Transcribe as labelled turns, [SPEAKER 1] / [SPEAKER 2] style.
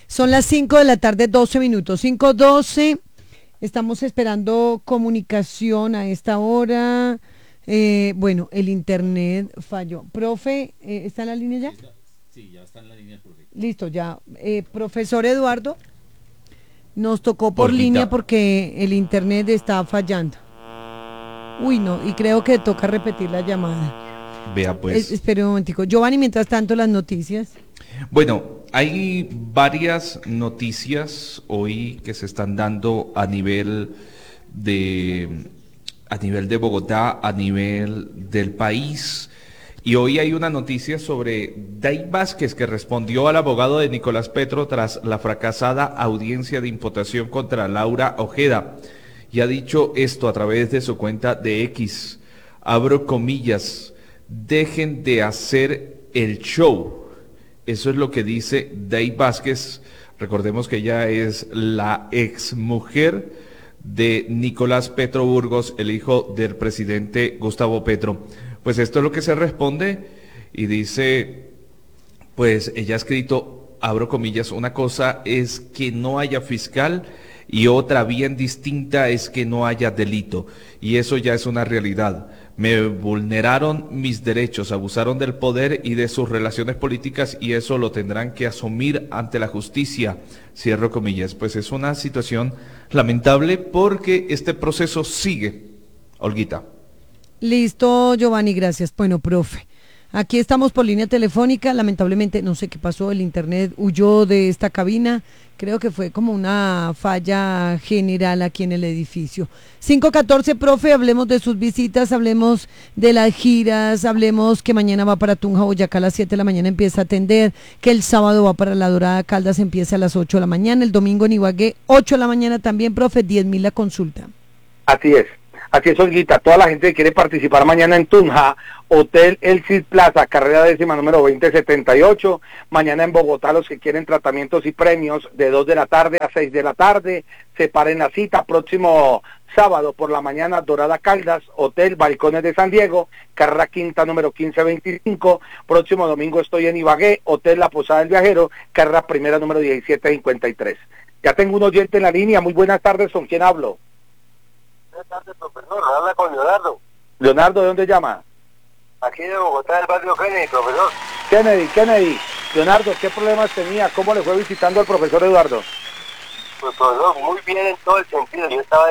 [SPEAKER 1] Son las 5 de la tarde, 12 minutos. 5:12. Estamos esperando comunicación a esta hora. Bueno, el internet falló. Profe, ¿está en la línea ya?
[SPEAKER 2] Sí, ya está en la línea, profe.
[SPEAKER 1] Listo, ya. Profesor Eduardo, nos tocó por
[SPEAKER 2] Olguita.
[SPEAKER 1] línea porque el internet está fallando. Uy, no, y creo que toca repetir la llamada.
[SPEAKER 2] Vea pues.
[SPEAKER 1] Espere un momentico. Giovanni, mientras tanto, las noticias.
[SPEAKER 2] Bueno, hay varias noticias hoy que se están dando a nivel de Bogotá, a nivel del país. Y hoy hay una noticia sobre Day Vázquez, que respondió al abogado de Nicolás Petro tras la fracasada audiencia de imputación contra Laura Ojeda. Y ha dicho esto a través de su cuenta de X. Abro comillas, dejen de hacer el show. Eso es lo que dice Day Vázquez. Recordemos que ella es la exmujer de Nicolás Petro Burgos, el hijo del presidente Gustavo Petro. Pues esto es lo que se responde y dice, pues ella ha escrito, abro comillas, una cosa es que no haya fiscal y otra bien distinta es que no haya delito. Y eso ya es una realidad. Me vulneraron mis derechos, abusaron del poder y de sus relaciones políticas y eso lo tendrán que asumir ante la justicia. Cierro comillas. Pues es una situación lamentable porque este proceso sigue. Olguita.
[SPEAKER 1] Listo, Giovanni, gracias. Bueno, profe, aquí estamos por línea telefónica. Lamentablemente, no sé qué pasó, el internet huyó de esta cabina. Creo que fue como una falla general aquí en el edificio. 5:14, profe, hablemos de sus visitas, hablemos de las giras, hablemos que mañana va para Tunja, Boyacá a las 7 de la mañana empieza a atender, que el sábado va para La Dorada, Caldas, empieza a las 8 de la mañana, el domingo en Ibagué, 8 de la mañana también, profe, 10.000 la consulta.
[SPEAKER 3] Así es, Olguita, toda la gente que quiere participar mañana en Tunja, Hotel El Cid Plaza, carrera décima número 2078, mañana en Bogotá los que quieren tratamientos y premios de 2 de la tarde a 6 de la tarde, separen la cita, próximo sábado por la mañana, Dorada Caldas, Hotel Balcones de San Diego, carrera quinta número 1525, próximo domingo estoy en Ibagué, Hotel La Posada del Viajero, carrera primera número 1753. Ya tengo un oyente en la línea, muy buenas tardes, ¿con quién hablo?
[SPEAKER 4] Buenas tardes, profesor. Habla con Leonardo.
[SPEAKER 3] Leonardo, ¿de dónde llama?
[SPEAKER 4] Aquí de Bogotá, del barrio Kennedy, profesor.
[SPEAKER 3] Kennedy. Leonardo, ¿qué problemas tenía? ¿Cómo le fue visitando al profesor Eduardo?
[SPEAKER 4] Pues, profesor, muy bien en todo el sentido. Yo estaba